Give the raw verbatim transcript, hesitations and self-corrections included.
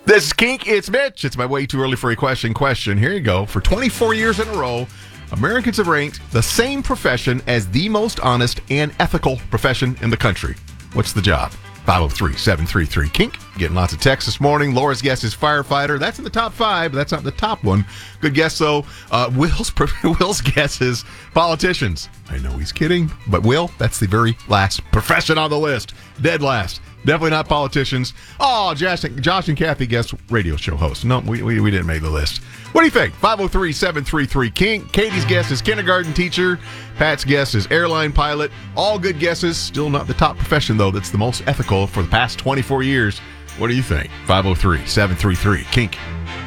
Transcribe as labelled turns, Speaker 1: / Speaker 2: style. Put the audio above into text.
Speaker 1: This is Kink. It's Mitch. It's my way too early for a question. Question. Here you go. For twenty-four years in a row, Americans have ranked the same profession as the most honest and ethical profession in the country. What's the job? five oh three, seven three three, Kink. Getting lots of texts this morning. Laura's guess is firefighter. That's in the top five, but that's not the top one. Good guess, though. Uh, Will's, Will's guess is politicians. I know he's kidding, but Will, that's the very last profession on the list. Dead last. Definitely not politicians. Oh, Josh, Josh and Kathy guessed radio show host. No, we, we, we didn't make the list. What do you think? five oh three, seven three three, Kink. Katie's guess is kindergarten teacher. Pat's guess is airline pilot. All good guesses. Still not the top profession, though, that's the most ethical for the past twenty-four years. What do you think? five oh three, seven three three, Kink.